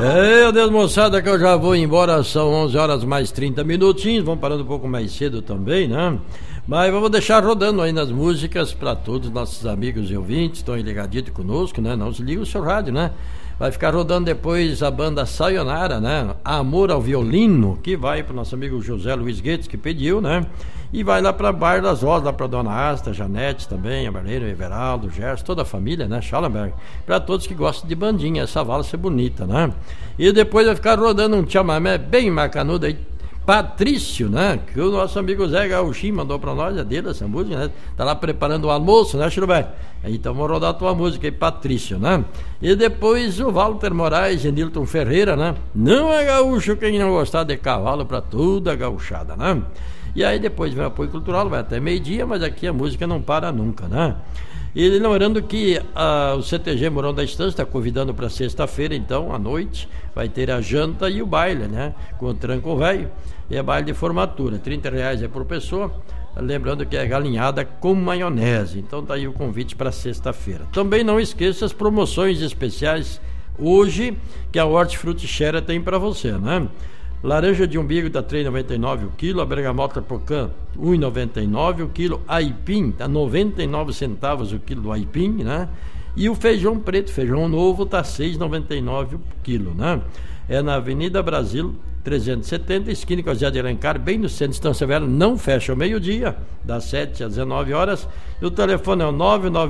Adeus, moçada, que eu já vou embora, são 11 horas mais 30 minutinhos, vamos parando um pouco mais cedo também, né? Mas vamos deixar rodando aí nas músicas para todos os nossos amigos e ouvintes, estão ligaditos conosco, né? Não se liga o seu rádio, né? Vai ficar rodando depois a banda Sayonara, né? Amor ao Violino, que vai pro nosso amigo José Luiz Guedes, que pediu, né? E vai lá pra Bar das Rosas, lá pra Dona Asta, Janete também, a Marlene, o Everaldo, o Gerson, toda a família, né? Schallenberg. Pra todos que gostam de bandinha, essa valsa é bonita, né? E depois vai ficar rodando um chamamé bem macanudo aí, Patrício, né? Que o nosso amigo Zé Gauchinho mandou pra nós, é dele essa música, né? Tá lá preparando o almoço, né, Chirubé? Então vamos rodar a tua música aí, Patrício, né? E depois o Walter Moraes e Nilton Ferreira, né? Não é gaúcho quem não gostar de cavalo pra toda a gauchada, né? E aí depois vem o apoio cultural, vai até meio-dia, mas aqui a música não para nunca, né? E lembrando que o CTG Morão da Estância está convidando para sexta-feira, então, à noite, vai ter a janta e o baile, né? Com o Tranco Velho. E é baile de formatura, R$30 é por pessoa. Lembrando que é galinhada com maionese. Então tá aí o convite para sexta-feira. Também não esqueça as promoções especiais hoje que a Hortifruti Xera tem para você, né? Laranja de umbigo está R$3,99 o quilo, a bergamota pocã R$1,99 o quilo, aipim está 99 centavos o quilo do aipim, né? E o feijão preto, feijão novo, está R$6,99 o quilo, né? É na Avenida Brasil 370, esquina com a Zé de Alencar, bem no centro de Estância Velha, não fecha ao meio-dia, das 7 às 19 horas, e o telefone é o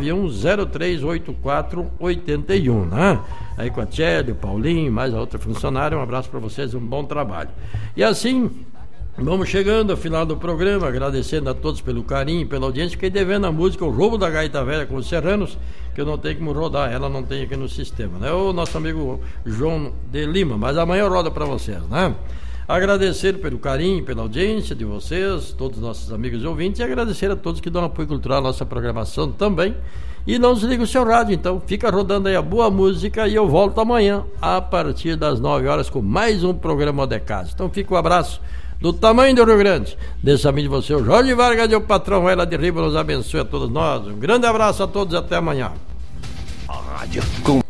991-038481, né? Aí com a Tchelle, o Paulinho, mais a outra funcionária, um abraço para vocês, um bom trabalho. E assim, vamos chegando ao final do programa, agradecendo a todos pelo carinho, pela audiência. Fiquei devendo a música O Roubo da Gaita Velha com os Serranos, que eu não tenho como rodar, ela não tem aqui no sistema, né? O nosso amigo João de Lima, mas amanhã roda para vocês, né? Agradecer pelo carinho, pela audiência de vocês, todos os nossos amigos e ouvintes, e agradecer a todos que dão apoio cultural à nossa programação também. E não desliga o seu rádio, então fica rodando aí a boa música e eu volto amanhã a partir das 9 horas com mais um programa de casa. Então fica um abraço do tamanho do Rio Grande, desse amigo de você, o Jorge Vargas, e o patrão Ela de Riba, nos abençoe a todos nós. Um grande abraço a todos e até amanhã. A rádio com